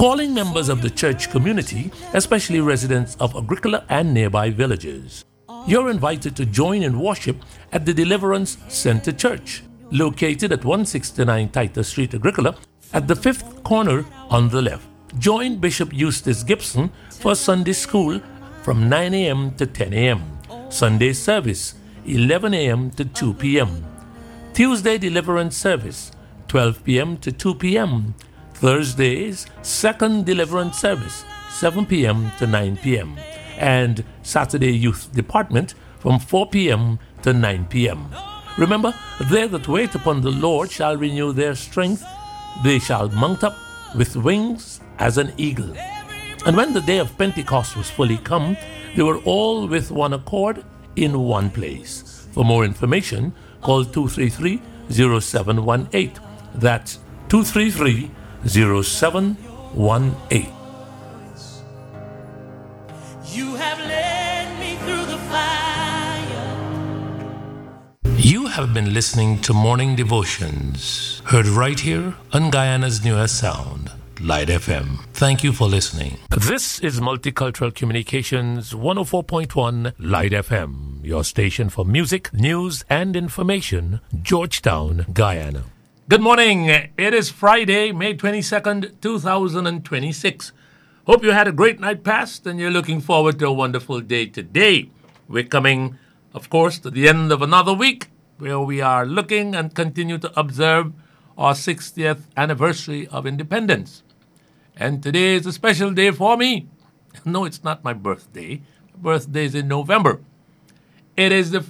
calling members of the church community, especially residents of Agricola and nearby villages. You're invited to join in worship at the Deliverance Center Church, located at 169 Titus Street, Agricola, at the fifth corner on the left. Join Bishop Eustace Gibson for Sunday school from 9 a.m. to 10 a.m. Sunday service, 11 a.m. to 2 p.m. Tuesday deliverance service, 12 p.m. to 2 p.m. Thursdays, second deliverance service, 7 p.m. to 9 p.m. And Saturday youth department from 4 p.m. to 9 p.m. Remember, they that wait upon the Lord shall renew their strength. They shall mount up with wings as an eagle. And when the day of Pentecost was fully come, they were all with one accord in one place. For more information, call 233-0718. That's 233-0718. You have led me through the fire. You have been listening to Morning Devotions, heard right here on Guyana's newest sound, Light FM. Thank you for listening. This is Multicultural Communications 104.1 Light FM, your station for music, news, and information, Georgetown, Guyana. Good morning. It is Friday, May 22nd, 2026. Hope you had a great night past and you're looking forward to a wonderful day today. We're coming, of course, to the end of another week where we are looking and continue to observe our 60th anniversary of independence. And today is a special day for me. No, it's not my birthday. My birthday is in November. It is the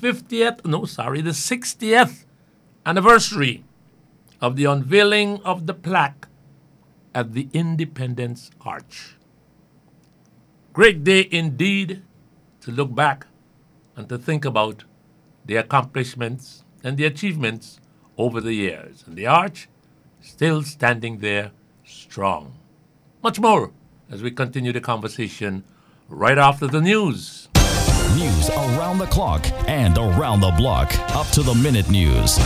60th anniversary of the unveiling of the plaque at the Independence Arch. Great day indeed to look back and to think about the accomplishments and the achievements over the years. And the arch still standing there strong. Much more as we continue the conversation right after the news. News around the clock and around the block. Up to the minute news.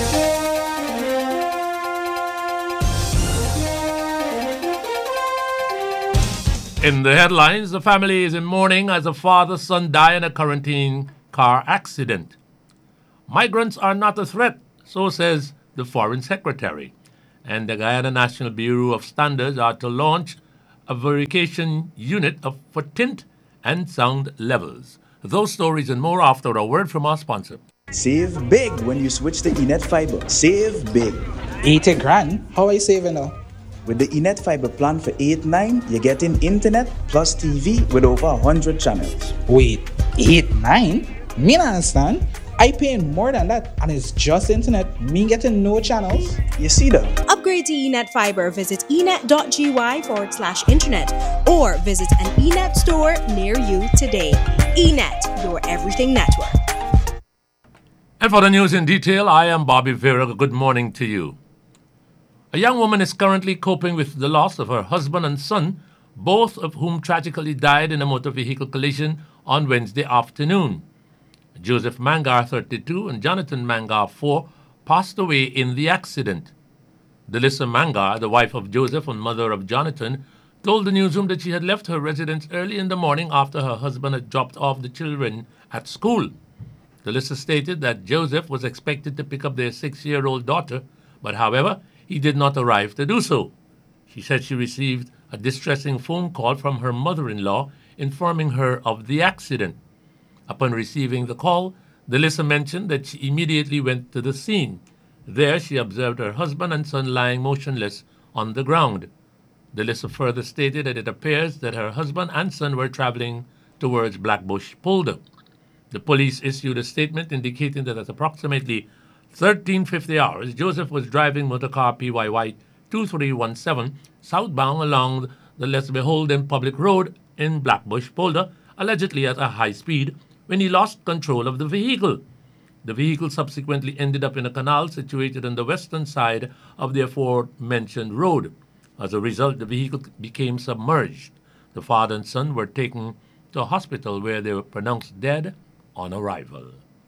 In the headlines, the family is in mourning as a father-son die in a quarantine car accident. Migrants are not a threat, so says the Foreign Secretary. And the Guyana National Bureau of Standards are to launch a verification unit for tint and sound levels. Those stories and more after a word from our sponsor. Save big when you switch to Enet Fiber. Save big. 80 grand? How are you saving now? With the Enet Fiber plan for 8-9, you're getting internet plus TV with over 100 channels. Wait, 8-9? Me not understand. I paying more than that and it's just internet. Me getting no channels. You see that? Upgrade to Enet Fiber. Visit enet.gy/internet or visit an Enet store near you today. Enet, your everything network. And for the news in detail, I am Bobby Vera. Good morning to you. A young woman is currently coping with the loss of her husband and son, both of whom tragically died in a motor vehicle collision on Wednesday afternoon. Joseph Mangar, 32, and Jonathan Mangar, 4, passed away in the accident. Delissa Mangar, the wife of Joseph and mother of Jonathan, told the newsroom that she had left her residence early in the morning after her husband had dropped off the children at school. Delissa stated that Joseph was expected to pick up their 6-year-old daughter, but however, he did not arrive to do so. She said she received a distressing phone call from her mother-in-law informing her of the accident. Upon receiving the call, Delissa mentioned that she immediately went to the scene. There, she observed her husband and son lying motionless on the ground. Delissa further stated that it appears that her husband and son were traveling towards Blackbush Polder. The police issued a statement indicating that at approximately 13:50 hours, Joseph was driving motorcar PYY 2317 southbound along the Les Beholden Public Road in Blackbush Polder, allegedly at a high speed, when he lost control of the vehicle. The vehicle subsequently ended up in a canal situated on the western side of the aforementioned road. As a result, the vehicle became submerged. The father and son were taken to a hospital where they were pronounced dead on arrival.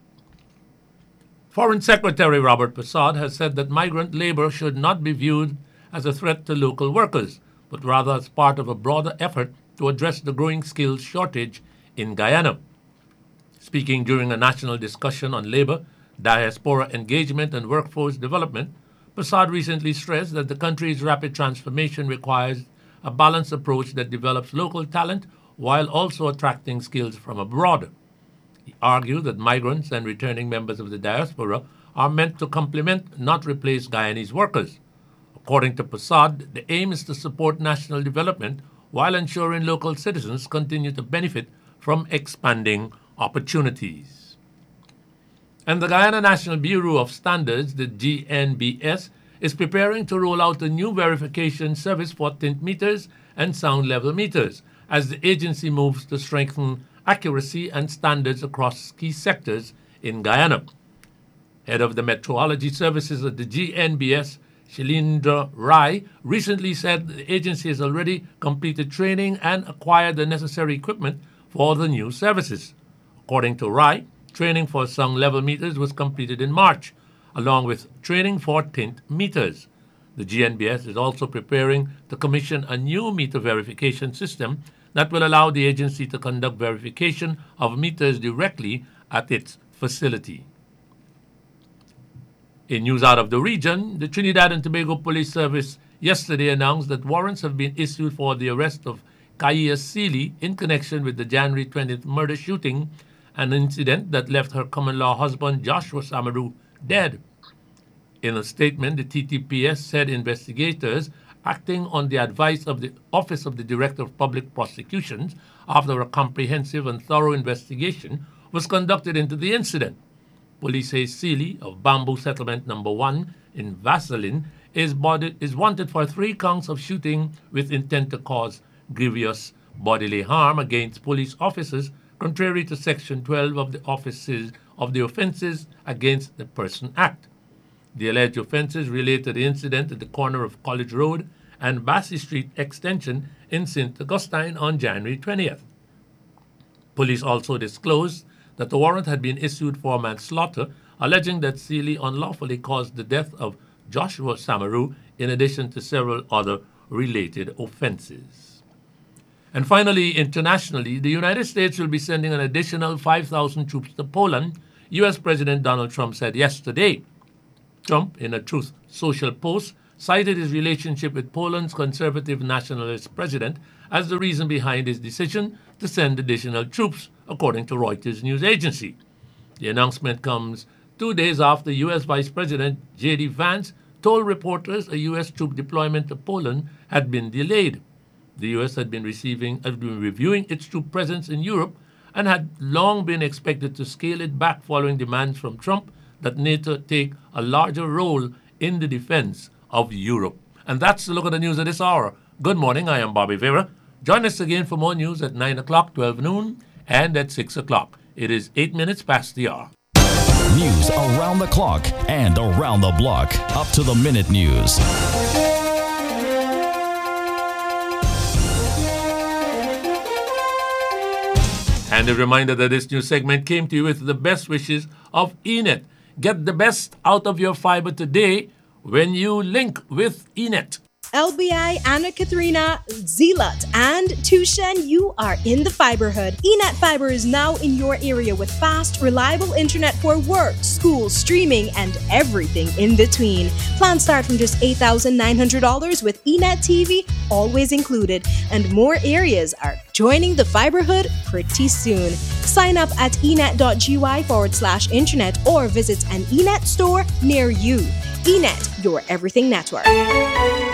Foreign Secretary Robert Prasad has said that migrant labor should not be viewed as a threat to local workers, but rather as part of a broader effort to address the growing skills shortage in Guyana. Speaking during a national discussion on labor, diaspora engagement, and workforce development, Prasad recently stressed that the country's rapid transformation requires a balanced approach that develops local talent while also attracting skills from abroad. He argued that migrants and returning members of the diaspora are meant to complement, not replace Guyanese workers. According to Prasad, the aim is to support national development while ensuring local citizens continue to benefit from expanding opportunities. And the Guyana National Bureau of Standards, the GNBS, is preparing to roll out a new verification service for tint meters and sound level meters as the agency moves to strengthen accuracy and standards across key sectors in Guyana. Head of the Metrology Services at the GNBS, Shailendra Rai, recently said the agency has already completed training and acquired the necessary equipment for the new services. According to Rai, training for sound level meters was completed in March, along with training for tint meters. The GNBS is also preparing to commission a new meter verification system that will allow the agency to conduct verification of meters directly at its facility. In news out of the region, the Trinidad and Tobago Police Service yesterday announced that warrants have been issued for the arrest of Kaya Seeley in connection with the January 20th murder shooting, an incident that left her common-law husband Joshua Samaru dead. In a statement, the TTPS said investigators, acting on the advice of the Office of the Director of Public Prosecutions after a comprehensive and thorough investigation, was conducted into the incident. Police say Seeley of Bamboo Settlement No. 1 in Vaseline is wanted for 3 counts of shooting with intent to cause grievous bodily harm against police officers, contrary to Section 12 of the Offences Against the Person Act. The alleged offences relate to the incident at the corner of College Road and Bassey Street Extension in St. Augustine on January 20th. Police also disclosed that the warrant had been issued for manslaughter, alleging that Seeley unlawfully caused the death of Joshua Samaru in addition to several other related offenses. And finally, internationally, the United States will be sending an additional 5,000 troops to Poland, U.S. President Donald Trump said yesterday. Trump, in a Truth Social post, cited his relationship with Poland's conservative nationalist president as the reason behind his decision to send additional troops, according to Reuters news agency. The announcement comes 2 days after U.S. Vice President J.D. Vance told reporters a U.S. troop deployment to Poland had been delayed. The U.S. had been reviewing its troop presence in Europe and had long been expected to scale it back following demands from Trump that NATO take a larger role in the defense of Europe. And that's the look at the news at this hour. Good morning, I am Bobby Vera. Join us again for more news at 9 o'clock, 12 noon, and at 6 o'clock. It is 8 minutes past the hour. News around the clock and around the block. Up to the minute news. And a reminder that this new segment came to you with the best wishes of Enet. Get the best out of your fiber today when you link with Enet. LBI, Anna Katharina, Zealot, and Tushen, you are in the fiberhood. Enet Fiber is now in your area with fast, reliable internet for work, school, streaming, and everything in between. Plans start from just $8,900 with Enet TV always included, and more areas are joining the fiberhood pretty soon. Sign up at enet.gy/internet or visit an Enet store near you. Enet, your everything network.